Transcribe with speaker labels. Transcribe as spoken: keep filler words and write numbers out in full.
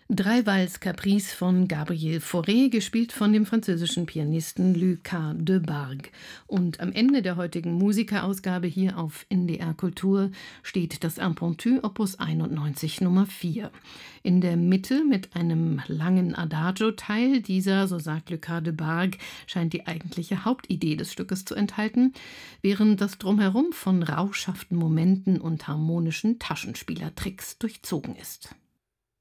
Speaker 1: Drei Vals Caprice von Gabriel Fauré, gespielt von dem französischen Pianisten Lucas Debargue. Und am Ende der heutigen Musikerausgabe hier auf N D R Kultur steht das Impromptu Opus einundneunzig Nummer vier. In der Mitte mit einem langen Adagio-Teil. Dieser, so sagt Lucas Debargue, scheint die eigentliche Hauptidee des Stückes zu enthalten, während das Drumherum von rauschhaften Momenten und harmonischen Taschenspielertricks durchzogen ist.